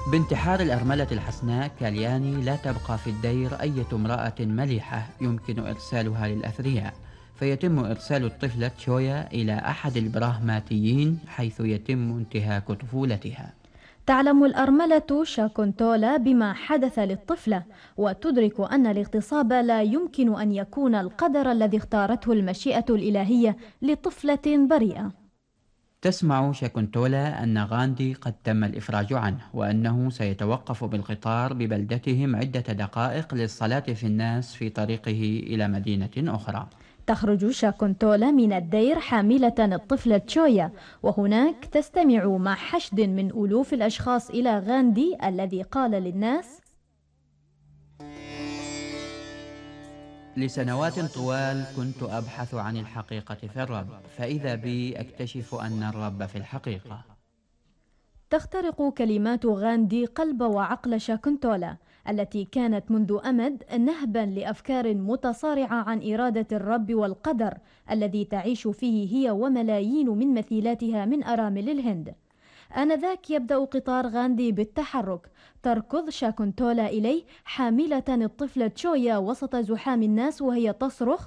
بانتحار الأرملة الحسناء كالياني لا تبقى في الدير أية امرأة مليحة يمكن إرسالها للأثرياء، فيتم إرسال الطفلة تشويا إلى أحد البراهماتيين حيث يتم انتهاك طفولتها. تعلم الأرملة شاكونتولا بما حدث للطفلة، وتدرك أن الاغتصاب لا يمكن أن يكون القدر الذي اختارته المشيئة الإلهية لطفلة بريئة. تسمع شاكونتولا أن غاندي قد تم الإفراج عنه، وأنه سيتوقف بالقطار ببلدتهم عدة دقائق للصلاة في الناس في طريقه إلى مدينة أخرى. تخرج شاكونتولا من الدير حاملة الطفلة تشويا، وهناك تستمع مع حشد من ألوف الأشخاص إلى غاندي الذي قال للناس: لسنوات طوال كنت أبحث عن الحقيقة في الرب، فإذا بي أكتشف أن الرب في الحقيقة. تخترق كلمات غاندي قلب وعقل شاكونتولا التي كانت منذ أمد نهبا لأفكار متصارعة عن إرادة الرب والقدر الذي تعيش فيه هي وملايين من مثيلاتها من أرامل الهند. آنذاك يبدأ قطار غاندي بالتحرك، تركض شاكونتولا إليه حاملة الطفلة تشويا وسط زحام الناس وهي تصرخ: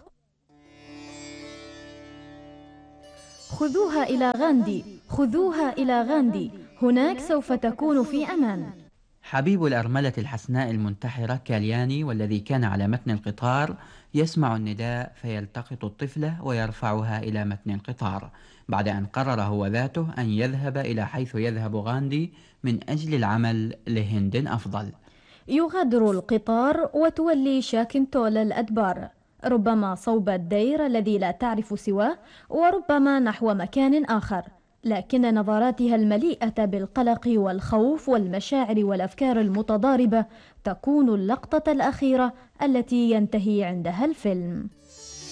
خذوها إلى غاندي، خذوها إلى غاندي، هناك سوف تكون في أمان. حبيب الأرملة الحسناء المنتحرة كالياني، والذي كان على متن القطار، يسمع النداء فيلتقط الطفلة ويرفعها إلى متن القطار، بعد أن قرر هو ذاته أن يذهب إلى حيث يذهب غاندي من أجل العمل لهند أفضل. يغادر القطار وتولي شاكنتولا الأدبار، ربما صوب الدير الذي لا تعرف سواه، وربما نحو مكان آخر، لكن نظراتها المليئة بالقلق والخوف والمشاعر والأفكار المتضاربة تكون اللقطة الأخيرة التي ينتهي عندها الفيلم.